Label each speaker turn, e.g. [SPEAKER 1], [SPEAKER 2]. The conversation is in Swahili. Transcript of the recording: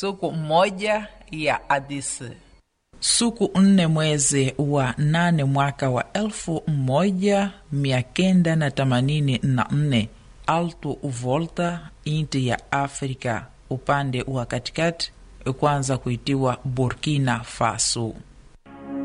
[SPEAKER 1] Siku moja ya Addis.
[SPEAKER 2] Siku 4 mwezi wa 8 mwaka wa 1984, Alto Volta inti ya Afrika upande wa katikati kwanza kuitiwa Burkina Faso.